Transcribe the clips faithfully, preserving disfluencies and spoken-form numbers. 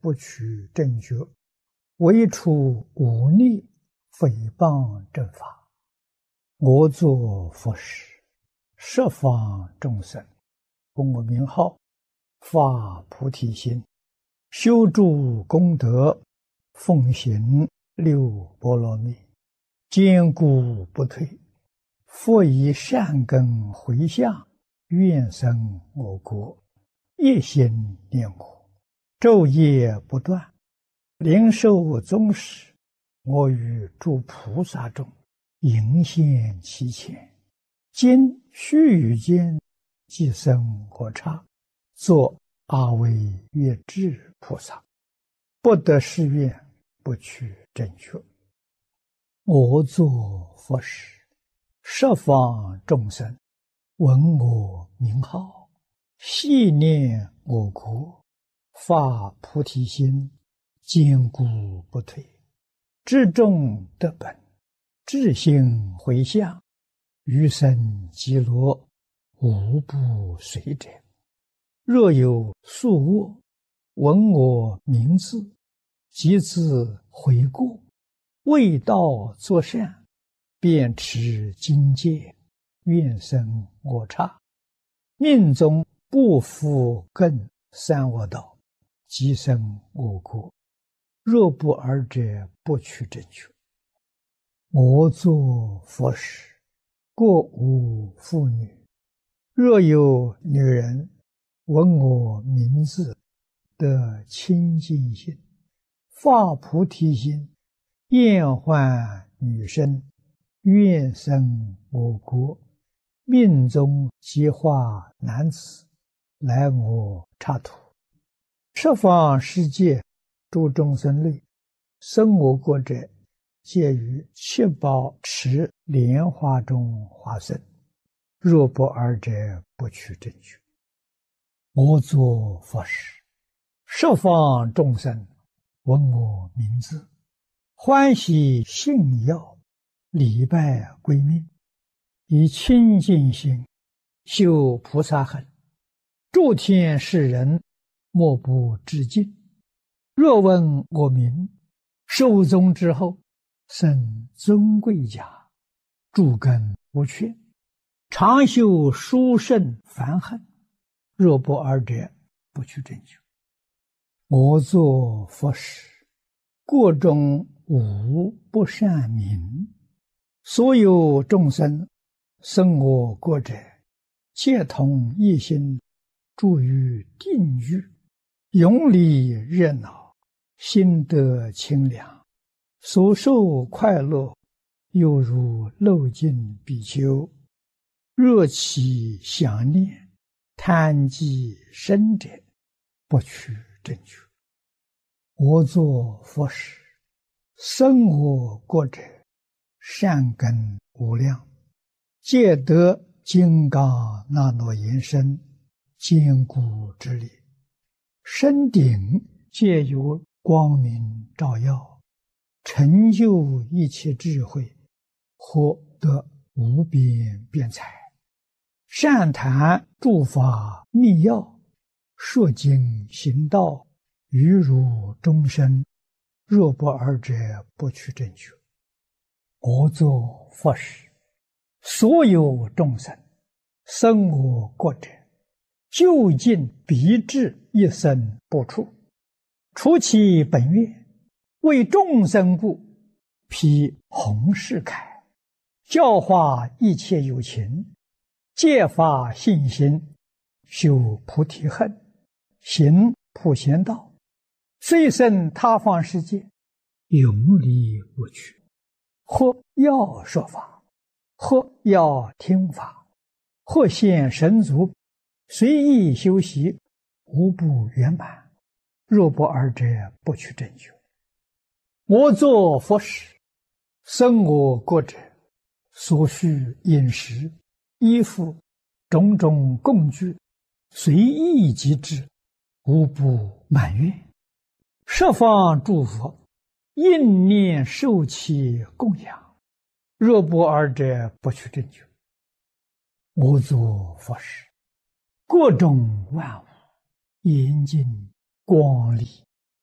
不取正觉，唯除忤逆诽谤正法。我作佛时，十方众生供我名号，发菩提心，修诸功德，奉行六波罗蜜，坚固不退。复以善根回向，愿生我国，一心念我，昼夜不断，灵受宗室。我与诸菩萨中，迎现其前。今须臾间，即生我刹，作阿惟越致菩萨。不得誓愿，不取正觉。我作佛时，十方众生闻我名号，系念我国，发菩提心，坚固不退。至众得本，至心回向，余生极乐，无不随者。若有宿卧，闻我名字，即自悔过，为道作善，便持经戒，愿生我刹。命中不复更三恶道，即生我国。若不尔者，不取正觉。我作佛时，过无妇女。若有女人闻我名字，得清净心，发菩提心，厌患女身，愿生我国，命中即化男子，来我刹土。十方世界诸众生类，生我国者，皆于七宝池莲花中化身。若不尔者，不取正觉。我作佛时，十方众生闻我名字，欢喜信要，礼拜归命，以清净心修菩萨行，诸天世人莫不致敬。若闻我名，寿终之后，生尊贵家，诸根无缺，常修殊胜梵行。若不尔者，不取正觉。我作佛时，国中无不善民。所有众生生我国者，皆同一心，住于定狱，永离热闹，心得清凉，所受快乐，犹如漏尽比丘。若其想念，贪积生者，不取正觉。我作佛时，生我国者，善根无量，皆得金刚那罗延伸，坚固之力。身顶皆有光明照耀，成就一切智慧，获得无边辩才。善谈诸法密要，说经行道，于如终身。若不尔者，不取正觉。我作佛时，所有众生生我国者，究竟必至一生不出。除其本愿，为众生故，披弘誓铠，教化一切有情，戒发信心，修菩提恨，行普贤道，虽生他方世界，永离无趣。或要说法，或要听法，或现神足，随意修习，无不圆满。若不尔者，不取正觉。我作佛时，生我国者，所需饮食、衣服、种种供具，随意即至，无不满愿。十方诸佛应念受其供养。若不尔者，不取正觉。我作佛时，各种万物严净光丽，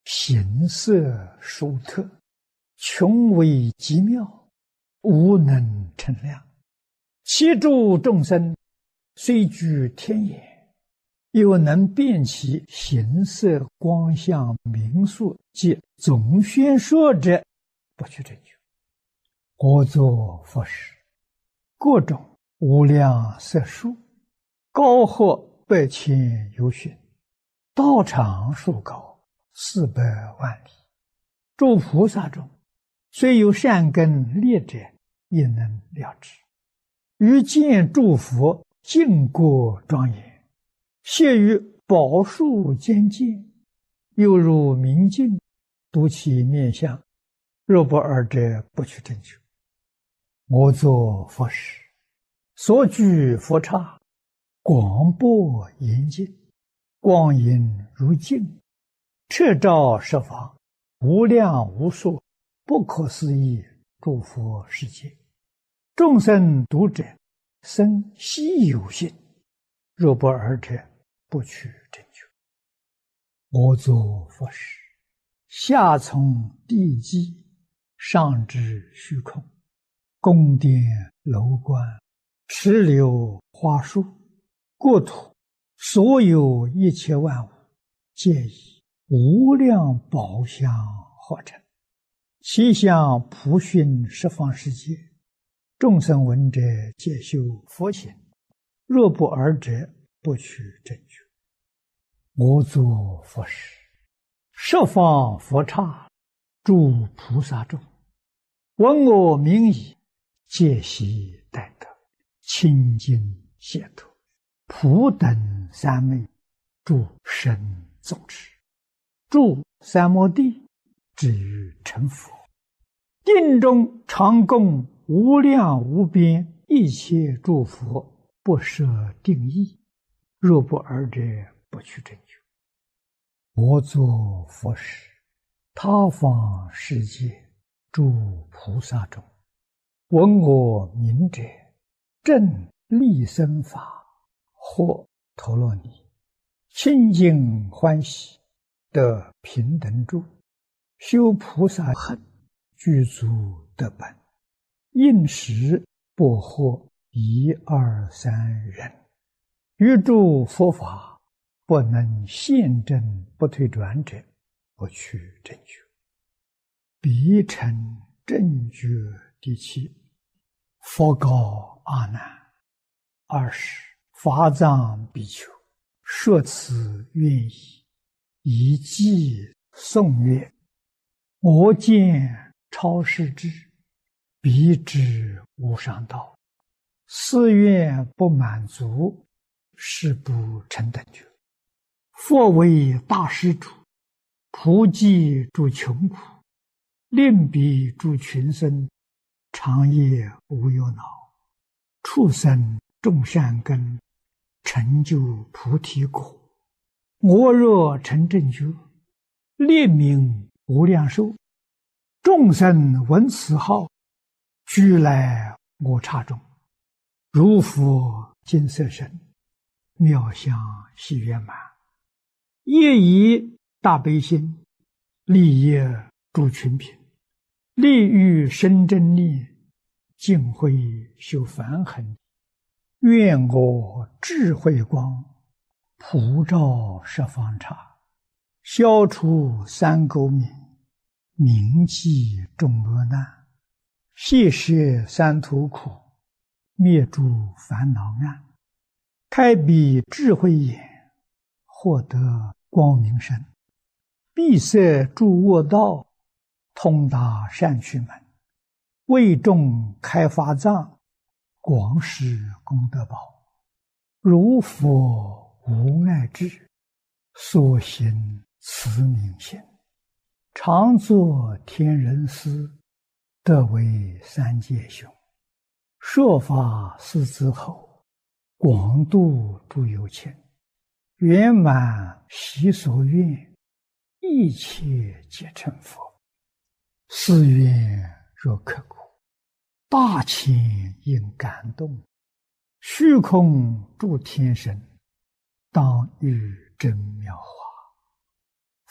形色殊特，穷微极妙，无能称量。其诸众生，虽居天眼，又能辨其形色光相名数及总宣说者，不去追究。我作佛时，各种无量色数，高或百千由旬，道场数高四百万里。诸菩萨中，虽有善根劣者，也能了知。于见诸佛净国庄严，谢于宝树间见，又如明镜，睹其面相。若不尔者，不去正求。我作佛时，所居佛刹，广博严净，光影如镜，彻照十方，无量无数，不可思议诸佛世界。众生读者，生希有信。若不尔者，不去正求。我作佛时，下从地基，上至虚空，宫殿楼观，石榴花树，国土所有一切万物，皆以无量宝相化成，其相普熏十方世界。众生闻者，皆修佛行。若不尔者，不去正觉。我作佛时，十方佛刹，诸菩萨众，闻我名已，皆悉待得，清净解脱，普等三昧，诸神众持，住三摩地，至于成佛。定中常供无量无边一切诸佛，不设定义。若不尔者，不去正觉。我作佛时，他方世界诸菩萨中，闻我名者，正利生法，或陀罗尼，清净欢喜，得平等住，修菩萨行，具足得本。应时不获一二三人，于诸佛法不能现证不退转者，不去正觉。彼成正觉第七。佛告阿难：二十法藏比丘，说此愿意，以偈颂曰：我见超世智，彼知无上道，四愿不满足，是不成等觉。佛为大施主，普济诸穷苦，令彼诸群生，长夜无忧恼，畜生种善根，成就菩提果。我若成正觉，列名无量寿，众生闻此号，俱来我刹中，如佛金色身，妙相喜圆满。业以大悲心，利益诸群品，利欲生真力，净慧修梵行。愿我智慧光，普照十方刹，消除三垢冥，铭记众恶难，谢摄三途苦，灭诸烦恼暗，开彼智慧眼，获得光明身，闭塞诸恶道，通达善趣门，为众开法藏，广施功德宝。如佛无碍智，所行慈悯心，常作天人师，得为三界雄。说法四之后，广度诸有情，圆满习所愿，一切皆成佛。是愿若刻骨，大千应感动，虚空诸天神，当遇真妙法。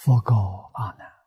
佛告阿难：